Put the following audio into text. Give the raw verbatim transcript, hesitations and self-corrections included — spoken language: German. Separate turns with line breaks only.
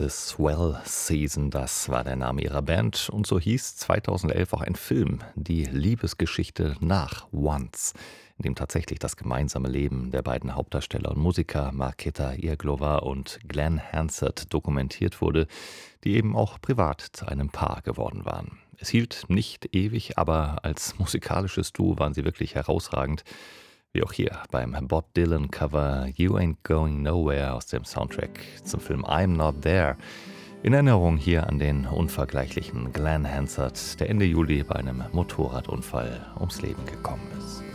The Swell Season, das war der Name ihrer Band und so hieß zweitausendelf auch ein Film, die Liebesgeschichte nach Once, in dem tatsächlich das gemeinsame Leben der beiden Hauptdarsteller und Musiker Markéta Irglová und Glenn Hansard dokumentiert wurde, die eben auch privat zu einem Paar geworden waren. Es hielt nicht ewig, aber als musikalisches Duo waren sie wirklich herausragend. Wie auch hier beim Bob Dylan Cover You Ain't Going Nowhere aus dem Soundtrack zum Film I'm Not There. In Erinnerung hier an den unvergleichlichen Glenn Hansard, der Ende Juli bei einem Motorradunfall ums Leben gekommen ist.